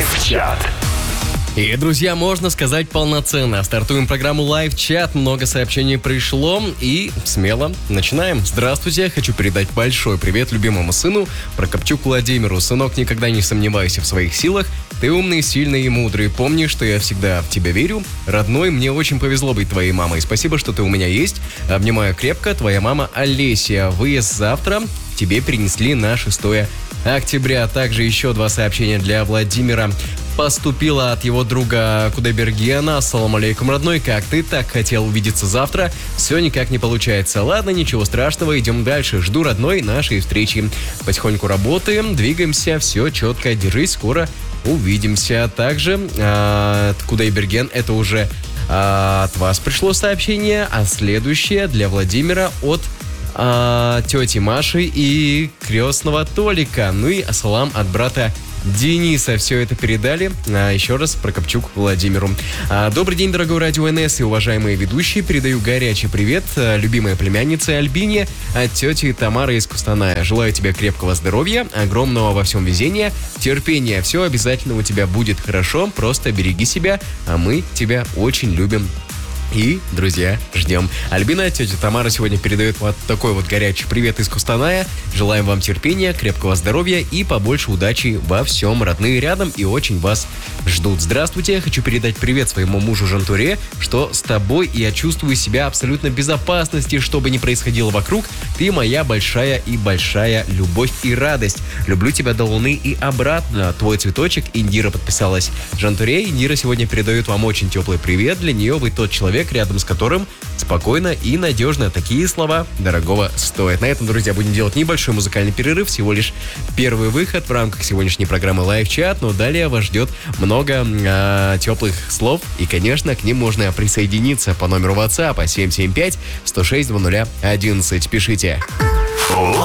Лайв-чат. И, друзья, можно сказать полноценно. Стартуем программу Лайв-чат. Много сообщений пришло. И смело начинаем. Здравствуйте. Хочу передать большой привет любимому сыну Прокопчуку Владимиру. Сынок, никогда не сомневайся в своих силах. Ты умный, сильный и мудрый. Помни, что я всегда в тебя верю. Родной, мне очень повезло быть твоей мамой. Спасибо, что ты у меня есть. Обнимаю крепко. Твоя мама Олеся. Выезд завтра. Тебе перенесли на 6 октября. Также еще 2 сообщения для Владимира. Поступила от его друга Кудайбергена. Ассаламу алейкум, родной. Как ты? Так хотел увидеться завтра. Все никак не получается. Ладно, ничего страшного. Идем дальше. Жду, родной, нашей встречи. Потихоньку работаем, двигаемся. Все четко. Держись, скоро увидимся. Также Кудайберген, это уже от вас пришло сообщение. А следующее для Владимира от тети Маши и крестного Толика. Ну и ассалам от брата Дениса. Все это передали. Еще раз Прокопчук Владимиру. Добрый день, дорогой радио НС и уважаемые ведущие. Передаю горячий привет любимой племяннице Альбине от тети Тамары из Кустаная. Желаю тебе крепкого здоровья, огромного во всем везения, терпения. Все обязательно у тебя будет хорошо. Просто береги себя, а мы тебя очень любим. И, друзья, ждем. Альбина, тетя Тамара сегодня передает вот такой вот горячий привет из Кустаная. Желаем вам терпения, крепкого здоровья и побольше удачи во всем. Родные рядом и очень вас ждут. Здравствуйте, хочу передать привет своему мужу Жантуре, что с тобой я чувствую себя абсолютно в безопасности, что бы ни происходило вокруг. Ты моя большая любовь и радость. Люблю тебя до луны и обратно. Твой цветочек. Индира подписалась Жантуре. Индира сегодня передает вам очень теплый привет. Для нее вы тот человек, рядом с которым спокойно и надежно. Такие слова дорогого стоят. На этом, друзья, будем делать небольшой музыкальный перерыв. Всего лишь первый выход в рамках сегодняшней программы Лайв-чат. Но далее вас ждет много теплых слов. И, конечно, к ним можно присоединиться по номеру WhatsApp 775-106-0011. Пишите.